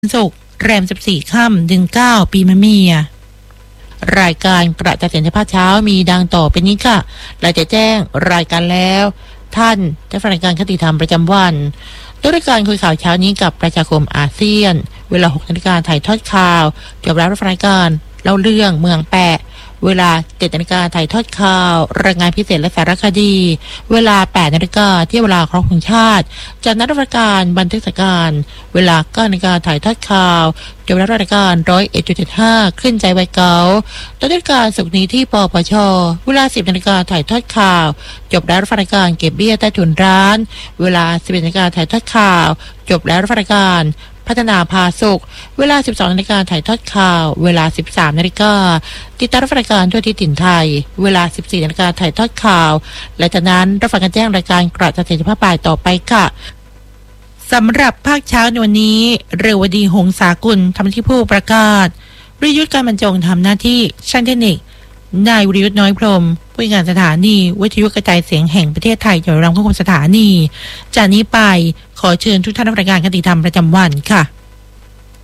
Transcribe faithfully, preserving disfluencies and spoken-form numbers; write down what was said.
ศุกร์แรมสิบสี่ค่ำเดือนเก้าปีมะเมียรายการกระจายเสียงภาคเช้ามีดังต่อไปนี้ค่ะเราจะแจ้งรายการแล้วท่านจะฟังรายการคติธรรมประจำวันด้วยรายการคุยข่าวเช้านี้กับประชาคมอาเซียนเวลาหกนาฬิกาถ่ายทอดข่าวจบแล้วรับรายการเล่าเรื่องเมืองแปะเวลาเจ็ดนาฬิกาถ่ายทอดข่าวรายงานพิเศษและสารคดีเวลาแปดนาฬิกาที่เวลาครบของชาติจากนัดรายการบันทึกการเวลาเก้านาฬิกาถ่ายทอดข่าวจบแล้วรายการร้อยเอ็ดจุดเจ็ดห้าขึ้นใจไวเก๋าต้นรายการสุกนี้ที่ปปชเวลาสิบนาฬิกาถ่ายทอดข่าวจบแล้วรายการเก็บเบี้ยใต้ถุนร้านเวลาสิบเอ็ดนาฬิกาถ่ายทอดข่าวจบแล้วรายการพัฒนาพาสุขเวลาสิบสองนาฬิกาถ่ายทอดข่าวเวลาสิบสามนาฬิกาติดตามรายการทั่วทิศถิ่นไทยเวลาสิบสี่นาฬิกาถ่ายทอดข่าวและจากนั้นรับฟังการแจ้งรายการกระจายเสียงภาคบ่ายต่อไปค่ะสำหรับภาคเช้าในวันนี้เรวดีหงสากุลทำหน้าที่ผู้ประกาศวิทยุการบรรจงทำหน้าที่ช่างเทคนิคนายวิริยุทธ์น้อยพรหมผู้งานสถานีวิทยุกระจายเสียงแห่งประเทศไทยอยู่รำควบคุมสถานีจากนี้ไปขอเชิญทุกท่านรับรายการคติธรรมประจำวันค่ะ